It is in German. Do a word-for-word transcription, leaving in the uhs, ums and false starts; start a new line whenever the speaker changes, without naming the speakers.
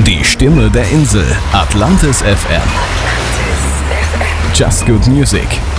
Die Stimme der Insel. Atlantis F M. Just Good Music.